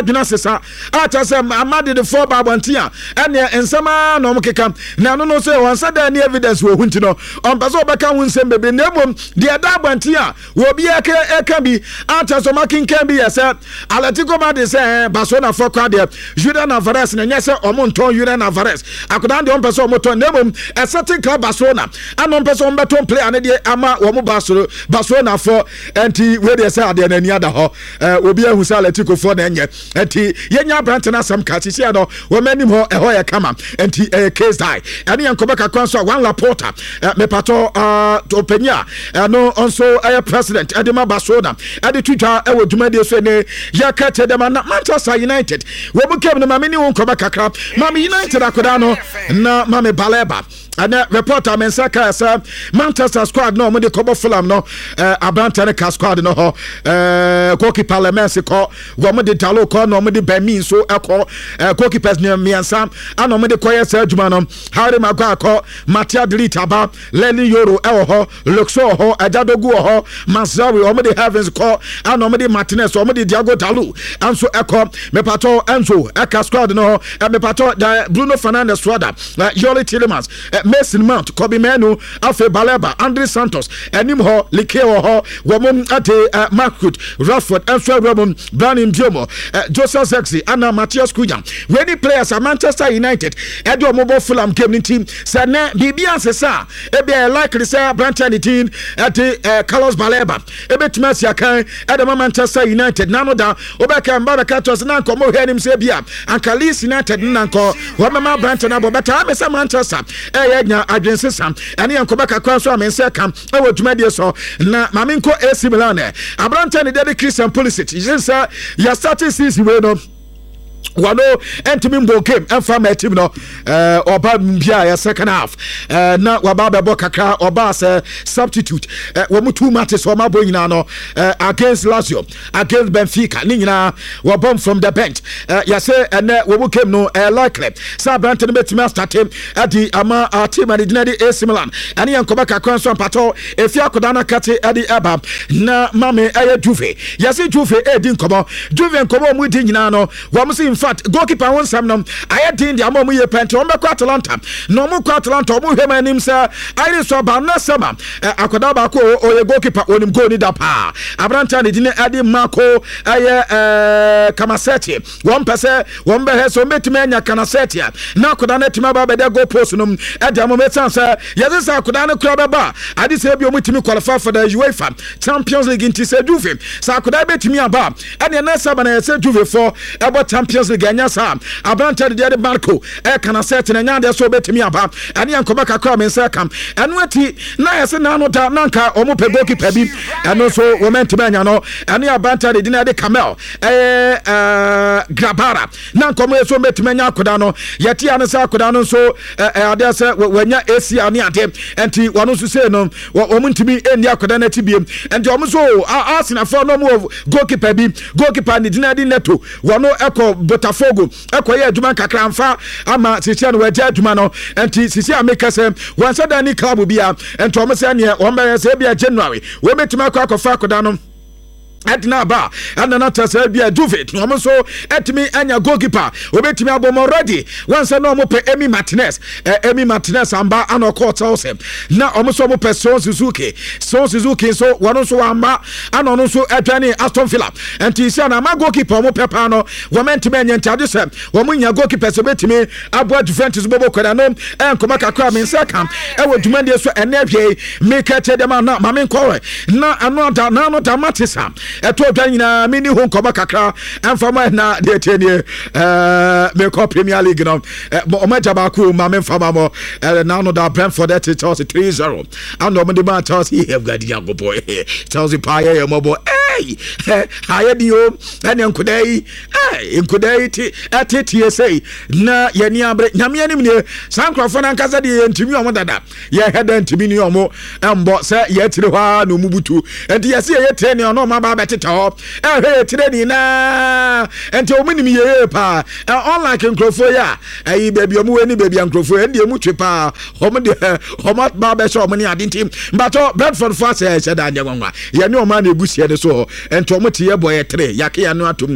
adwena sesa ata se amade the four babontia ene ensema no mkeka na no se wansa da ni evidence wo hunti no onpese obeka hu nsem bebe na emom de da abantia wo bi eka bi ata so makinkan bi yese Atletico Madrid se Barcelona for kwa de Julian Alvarez na nyese omonton Julian Alvarez akodan de onpese omoton na emom a certain club Barcelona and onpese ombeton player ne de ama wo mo Barcelona for enti we de se ade na ni ada ho obi ahu sa Atletico for na enye enti yenya brantena sam ka sisi ado wo manim ho eho ye kama enti case die ene yankobeka kwanso one Laporta me pato openya no onso president Edema Barcelona ade twa ewo dwumade so ne yakate dem na Manchester United wo bukem no mamini won kobeka kra mami United akoda no na mami Baleba and reporter mensaka say Manchester squad no mo de kobo Fulham no Abrantene ka squad no ho goalkeeper Lemensi ko wo mo de Dalo ko no mo de Bemin so eko goalkeepers ne miansa ano mo de koye sa adwuma no Harry Maguire ko Matia Delita ba Lenny Yoro ewo ho Luxo ho Ajadogu ho Mazawi o mo de Heavens ko ano mo de Martinez o mo de Diago Dalu anso eko me pato Enzo eka squad no me pato Bruno Fernandes Swada Yoli Tillemans Mason Mount, Kobe Menu, Alfred Baleba, Andre Santos, Enim Ho, Likeo Ho, Womum Ate, Markwood, Rashford, Elsewhere Robin, Brandon Diomo, Joseph Zexi, Anna Matthias Kujan. Many players at Manchester United, Edo Mobile Fulham came in team, said, Bibian Sessa, Ebe likely say, Branton team at Carlos Baleba, Ebe Timasia Kai, Edema Manchester United, Nanoda, Obeka and Barakatos, Nanko, Mohenim Sebia, and Kalis United, Nanko, Wamama Branton, Abobata, Mesa Manchester, nya agency sam ene yankobeka kwanso amense kam ewo dwumade so na maminko AC Milan Abrante ne de Christian Pulisic jinsa ya start season we no wano entimi mbo game enfa ma team no oba mbia ya second half na wababa bo kakra oba as substitute wo mutu matches o mabo nyina no against Lazio against Benfica ni nyina wo bomb from the bench ya say ene wo game no likely sa Brant ne betimi start him adi ama team adi dinadi AC Milan ani yankoba kakra so pato efi akoda na kate adi eba na mame Juve ya say Juve edi nkomo Juve nkomo mu di nyina no wo mu in fact goalkeeper won some no I did the amom ye penti on be Atalanta no mo Atalanta mo hwema anim say I so ba na sama akoda ba ko o ye goalkeeper onim goal ni da pa Abranta ne dine ade Marco aye Kamaseti one person one be so metime anya Kamaseti na akoda na tima ba be de goal post no ade amom etan say ye say akoda na kura be ba ade say bi o mutimi qualify for the UEFA Champions League inti say Juve say akoda betimi aba ade na saba na say Juve for ebo Champions League anya sa Abranta de Marco kana set na nya de so betimi aba ane yankoba kakra men say kam eno ati na yese na no da nanka omo pe goalkeeper bi eno so wo mentime anya no ane Abranta de na de Camel Grabara nanka omo so betimi anya akoda no yeti ane sa akoda no so ade se wanya AC ane ade enti wano so say no omo ntimi eni akoda na ti biem enti omo so Arsenal for no mo goalkeeper bi goalkeeper ni dina di Neto wano eko Botafogo ekoye adwuma kakra mfa ama sisi no waje adwuma no enti sisi ameka sem wansa da ni club bia enti omo se ne o mba se bia January we metima akwa akoda no Edna ba and not as bia Juve no so etimi anya goalkeeper obetimi abom ready once no mo pe Emi Martinez amba an court house na omo so mo pe Son Suzuki so wano so amba an so etani Aston Villa enti sia na ma goalkeeper mo pepa no wo mentimi anya ntade sem wo mo nya goalkeeper so betimi abo Juventus bobo kwada no enkoma kakra men sekam e wo dwumande so enabie make tell them na ma men ko na another na no dramatisa eto dwan nyina mini ho nkoba kakra emfama na de tenie me ko Premier League no o maja ba ku ma me fama mo na no da Brentford at Chelsea 3-0 and no me ba Chelsea have got young boy Chelsea pie e mo bo haye dio ene nkudai nkudai ti atete say na ye ni abre nyame anim ne sankrofo na nkasa de ntimi o mo dada ye head ntimi ni o mo embo se ye tire hwa no mubutu enti ye se ye tire ni ono ma ba betete tire ni na enti o mini ye pa unlike nkrofo ya ayi baby o mu weni baby nkrofo ende e mu twe pa o mo de o ma ba be so o mo ni adintim but Bedford for say da nya gwanwa ye ni o ma na egusie ne so enti o mo tie boy 3 yake ya no atom